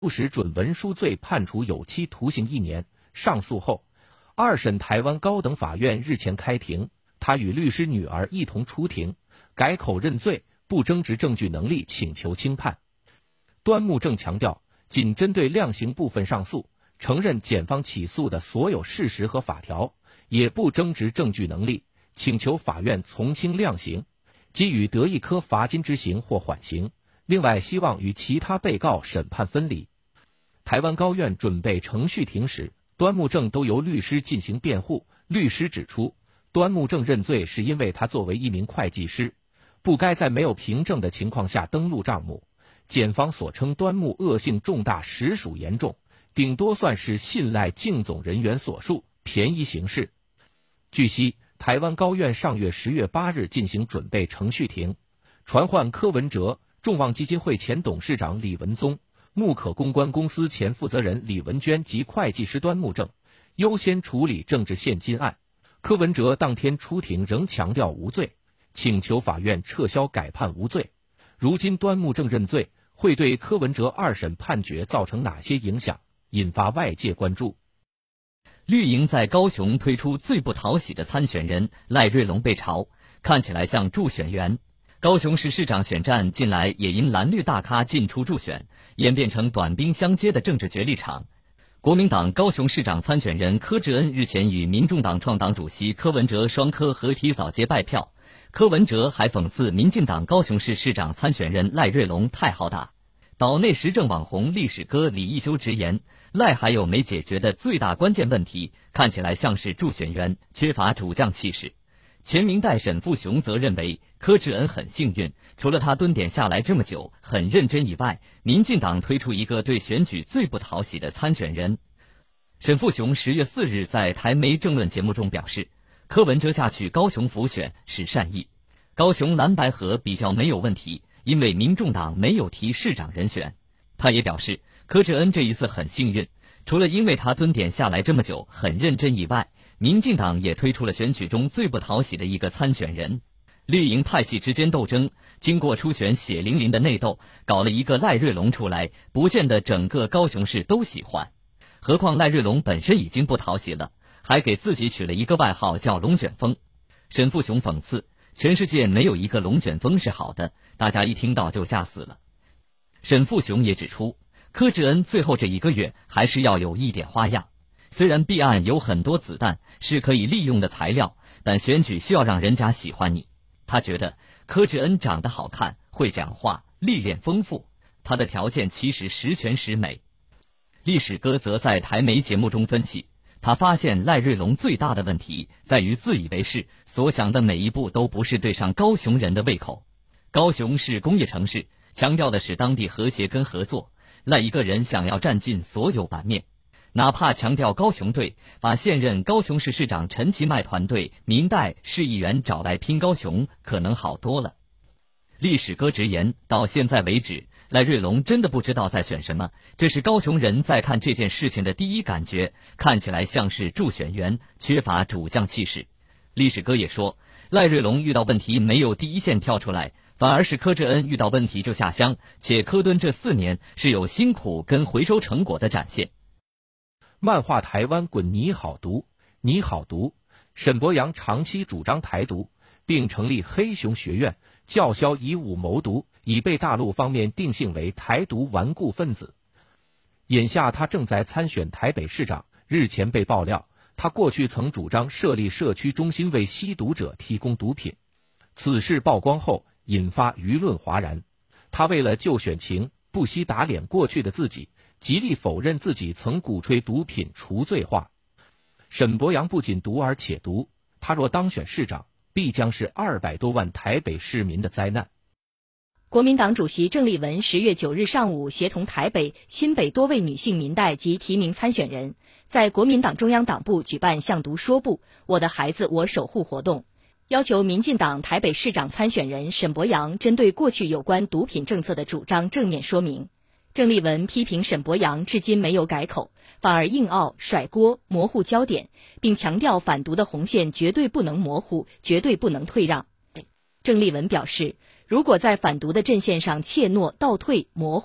实准文书罪判处有期徒刑1年。上诉后，二审台湾高等法院日前开庭，他与律师女儿一同出庭，改口认罪，不争执证据能力，请求轻判。端木正强调，仅针对量刑部分上诉，承认检方起诉的所有事实和法条，也不争执证据能力，请求法院从轻量刑，给予得一颗罚金之刑或缓刑。另外，希望与其他被告审判分离。台湾高院准备程序庭时，端木正都由律师进行辩护。律师指出，端木正认罪是因为他作为一名会计师，不该在没有凭证的情况下登录账目。检方所称端木恶性重大实属严重，顶多算是信赖竞总人员所述，便宜行事。据悉，台湾高院上月10月8日进行准备程序庭，传唤柯文哲、众望基金会前董事长李文宗、木可公关公司前负责人李文娟及会计师端木正，优先处理政治现金案。柯文哲当天出庭仍强调无罪，请求法院撤销改判无罪。如今端木正认罪，会对柯文哲二审判决造成哪些影响，引发外界关注。 绿营在高雄推出最不讨喜的参选人赖瑞隆被嘲，看起来像助选员。高雄市市长选战近来也因蓝绿大咖进出助选，演变成短兵相接的政治角力场。国民党高雄市长参选人柯志恩日前与民众党创党主席柯文哲双柯合体扫街拜票，柯文哲还讽刺民进党高雄市市长参选人赖瑞隆太好打。岛内时政网红历史哥李义修直言，赖还有没解决的最大关键问题，看起来像是助选员，缺乏主将气势。前明代沈富雄则认为柯志恩很幸运，除了他蹲点下来这么久很认真以外，民进党推出一个对选举最不讨喜的参选人。沈富雄10月4日在台媒政论节目中表示，柯文哲下去高雄辅选是善意，高雄蓝白合比较没有问题，因为民众党没有提市长人选。他也表示，柯志恩这一次很幸运，除了因为他蹲点下来这么久很认真以外，民进党也推出了选举中最不讨喜的一个参选人。绿营派系之间斗争，经过初选血淋淋的内斗，搞了一个赖瑞隆出来，不见得整个高雄市都喜欢。何况赖瑞隆本身已经不讨喜了，还给自己取了一个外号叫龙卷风。沈富雄讽刺，全世界没有一个龙卷风是好的，大家一听到就吓死了。沈富雄也指出，柯志恩最后这1个月还是要有一点花样。虽然弊案有很多子弹是可以利用的材料，但选举需要让人家喜欢你。他觉得柯志恩长得好看，会讲话，历练丰富，他的条件其实十全十美。历史哥则在台媒节目中分析，他发现赖瑞隆最大的问题在于自以为是，所想的每一步都不是对上高雄人的胃口。高雄是工业城市，强调的是当地和谐跟合作，赖一个人想要占尽所有版面。哪怕强调高雄队，把现任高雄市市长陈其迈团队民代市议员找来拼高雄，可能好多了。历史哥直言，到现在为止，赖瑞隆真的不知道在选什么，这是高雄人在看这件事情的第一感觉，看起来像是助选员，缺乏主将气势。历史哥也说，赖瑞隆遇到问题没有第一线跳出来，反而是柯志恩遇到问题就下乡，且柯敦这4年是有辛苦跟回收成果的展现。 漫画台湾滚你好读，你好读。沈伯洋长期主张台独，并成立黑熊学院，叫嚣以武谋独，已被大陆方面定性为台独顽固分子。眼下他正在参选台北市长，日前被爆料，他过去曾主张设立社区中心为吸毒者提供毒品。此事曝光后，引发舆论哗然。他为了救选情，不惜打脸过去的自己，极力否认自己曾鼓吹毒品除罪化。沈伯洋不仅毒而且毒，他若当选市长，必将是200多万台北市民的灾难。 国民党主席郑丽文10月9日上午协同台北、新北多位女性民代及提名参选人，在国民党中央党部举办向读说部我的孩子我守护活动，要求民进党台北市长参选人沈伯洋针对过去有关毒品政策的主张正面说明。郑丽文批评沈伯洋至今没有改口，反而硬拗甩锅模糊焦点，并强调反毒的红线绝对不能模糊，绝对不能退让。郑丽文表示，如果在反毒的阵线上怯懦倒退模糊，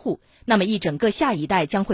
那么一整个下一代将会